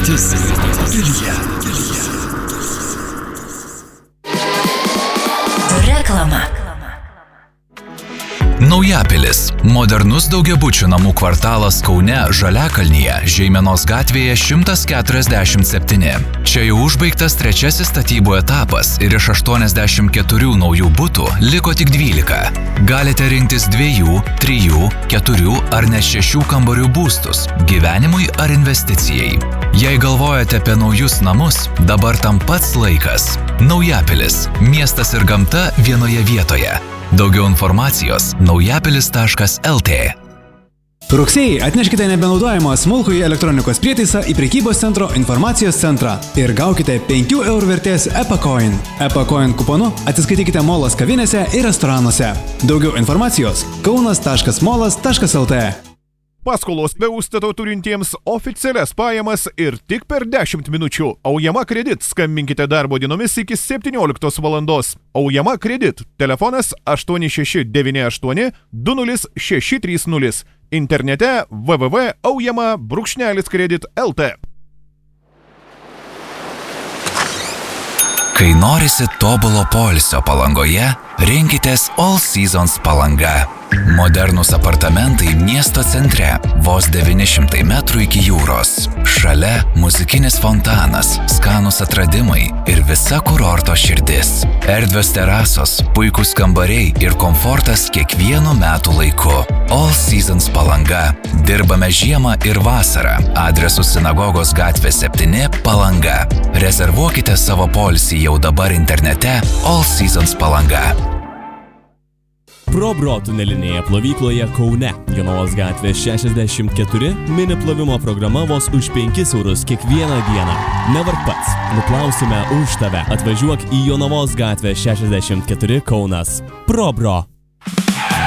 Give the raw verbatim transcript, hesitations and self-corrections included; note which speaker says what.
Speaker 1: stotis Vilija.
Speaker 2: Reklama.
Speaker 3: Naujapilis. Modernus daugiabučių namų kvartalas Kaune Žaliakalnyje, Žeimenos gatvėje šimtas keturiasdešimt septyni. Čia jau užbaigtas trečiasis statybų etapas ir iš aštuoniasdešimt keturių naujų butų liko tik dvylika. Galite rinktis dviejų, trijų, keturių ar net šešių kambarių būstus – gyvenimui ar investicijai. Jei galvojate apie naujus namus, dabar tam pats laikas. Naujapilis. Miestas ir gamta vienoje vietoje. Daugiau informacijos naujapilis taškas el tė.
Speaker 4: Rugsėjai atneškite nebenaudojamą smulkųjį elektronikos prietaisą į prekybos centro informacijos centrą ir gaukite penkių eurų vertės EPACOIN. EPACOIN kuponu atsiskaitykite molas kavinėse ir restoranuose. Daugiau informacijos kaunas taškas molas taškas el tė.
Speaker 5: Paskolos be užstato turintiems oficialias pajamas ir tik per dešimt minučių. Aujama kredit. Skambinkite darbo dienomis iki septynioliktos valandos. Aujama kredit. Telefonas aštuoni šeši devyni aštuoni du nulis šeši trys nulis. Internete w w w taškas aujama brūkšnelis kredit taškas el tė.
Speaker 3: Kai norisi tobulo poilsio Palangoje, rinkitės All Seasons Palanga. Modernus apartamentai miesto centre, vos devyni šimtai metrų iki jūros. Šalia muzikinis fontanas, skanus atradimai ir visa kurorto širdis. Erdvios terasos, puikūs kambariai ir komfortas kiekvienu metų laiku. All Seasons Palanga. Dirbame žiemą ir vasarą. Adresu Sinagogos gatvė septyni Palanga. Rezervuokite savo poilsį jau dabar internete All Seasons Palanga.
Speaker 6: ProBro tunelinėje plovykloje Kaune, Jonavos gatvė šešiasdešimt keturi, mini plovimo programa vos už penkis eurus kiekvieną dieną. Nevark pats, nuplausime už tave. Atvažiuok į Jonavos gatvę šešiasdešimt keturi Kaunas. ProBro.